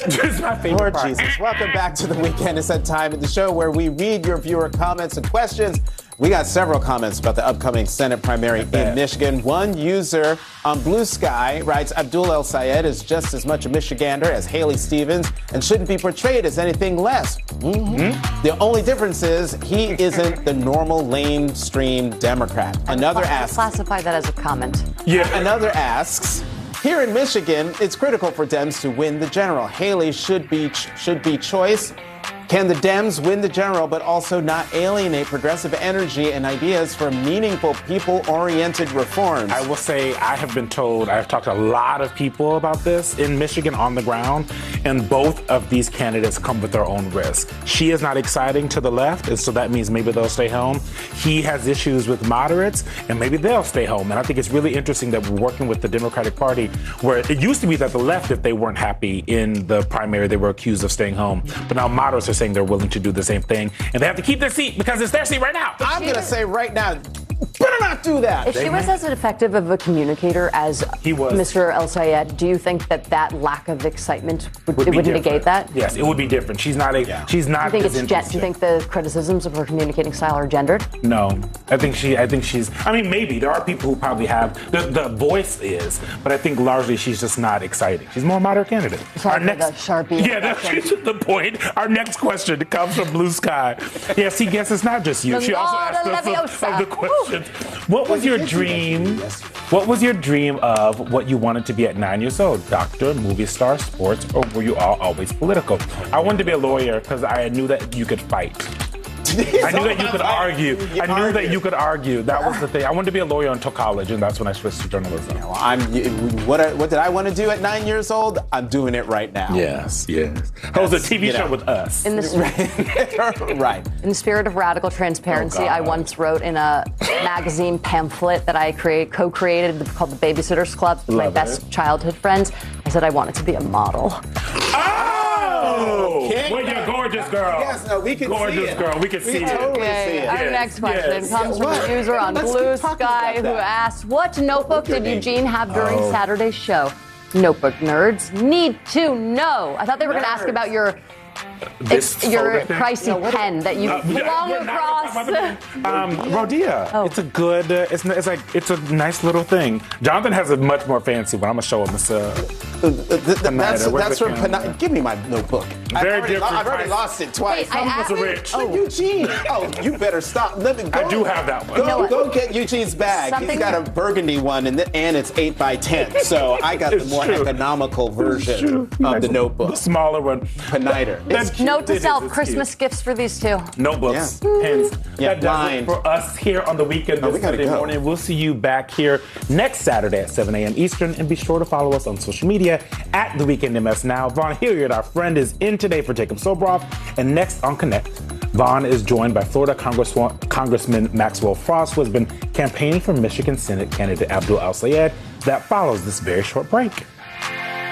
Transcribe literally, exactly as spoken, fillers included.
It's my favorite Lord part. Jesus. Welcome back to The Weekend. It's that time of the show where we read your viewer comments and questions. We got several comments about the upcoming Senate primary in Michigan. One user on Blue Sky writes, Abdul El Sayed is just as much a Michigander as Haley Stevens and shouldn't be portrayed as anything less. Mm-hmm. The only difference is he isn't the normal lamestream Democrat. Another asks... Classify that as a comment. Yeah. Another asks... Here in Michigan, it's critical for Dems to win the general. Haley should be should be choice. Can the Dems win the general, but also not alienate progressive energy and ideas for meaningful, people-oriented reforms? I will say I have been told, I've talked to a lot of people about this in Michigan on the ground, and both of these candidates come with their own risk. She is not exciting to the left, and so that means maybe they'll stay home. He has issues with moderates, and maybe they'll stay home. And I think it's really interesting that we're working with the Democratic Party, where it used to be that the left, if they weren't happy in the primary, they were accused of staying home. But now moderates are saying they're willing to do the same thing, and they have to keep their seat because it's their seat right now. I'm going to say right now, better not do that. If she was as effective of a communicator as he was. Mister El Sayed, do you think that that lack of excitement would, Would it be would different. negate that? Yes, it would be different. She's not a. Yeah. She's not. Do you think as it's gen- Do you think the criticisms of her communicating style are gendered? No, I think she. I think she's. I mean, maybe there are people who probably have the, the voice is, but I think largely she's just not exciting. She's more a moderate candidate. Sorry Our for next, the Sharpie. Yeah, that's the point. Our next question comes from Blue Sky. Yeah, see, guess it's not just you. She also asked us of, of the questions. What was your dream? What was your dream of what you wanted to be at nine years old? Doctor, movie star, sports, or were you all always political? I wanted to be a lawyer because I knew that you could fight. I knew that you could argue. I knew that you could argue. That was the thing. I wanted to be a lawyer until college, and that's when I switched to journalism. Well, I'm. What? I, what did I want to do at nine years old? I'm doing it right now. Yes, yes. That was a T V you show know. with us. In the right. In the spirit of radical transparency, Oh, I once wrote in a magazine pamphlet that I create, co-created called the Babysitters Club with my Love best it. childhood friends. I said I wanted to be a model. Oh! Okay. Well, you're gorgeous, girl. Yes, no, we can gorgeous see it. girl. We can We see can it. totally Okay, see it. our Yes, next question yes. comes from What? a user on Let's Blue keep talking Sky about who that. asked, what notebook your did name? Eugene have during Oh. Saturday's show? Notebook nerds need to know. I thought they were going to ask about your This It's your folder thing? pricey No, what- pen that you Uh, yeah, flung we're not across. talking about the- Um, Rodia. Oh. It's a good. Uh, it's it's like it's a nice little thing. Jonathan has a much more fancy one. I'm gonna show him. It's uh, Uh, th- th- that's Panada. Where's that's the from camera? Panada. Give me my notebook. I've Very already, different I've already price. lost it twice. Wait, I Some of us are asked- rich. Oh, Eugene. Oh, you better stop. Let me go. I do have that one. Go, You know what? go get Eugene's bag. Something- He's got a burgundy one, and, the, and it's eight by ten. So I got the It's more true. economical version of the notebook. The smaller one. Panida. That's cute. Note to It is. self, It's Christmas cute. gifts for these two. Notebooks, Yeah. pens. Yeah, that does it lined. for us here on the weekend Oh, this we gotta Sunday go. morning. We'll see you back here next Saturday at seven a.m. Eastern, and be sure to follow us on social media at The Weekend M S Now. Vaughn Hilliard, our friend, is in today for Jacob Sobroff, and next on Connect, Vaughn is joined by Florida Congress- Congressman Maxwell Frost, who has been campaigning for Michigan Senate candidate Abdul El Sayed. That follows this very short break.